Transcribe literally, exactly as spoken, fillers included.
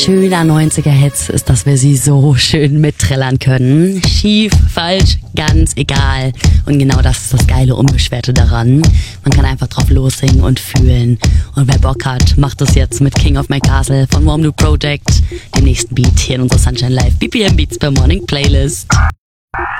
Schön an neunziger-Hits ist, dass wir sie so schön mitträllern können. Schief, falsch, ganz egal. Und genau das ist das geile Unbeschwerte daran. Man kann einfach drauf lossingen und fühlen. Und wer Bock hat, macht das jetzt mit King of My Castle von Warm New Project, dem nächsten Beat hier in unserer Sunshine Live B P M Beats per Morning Playlist.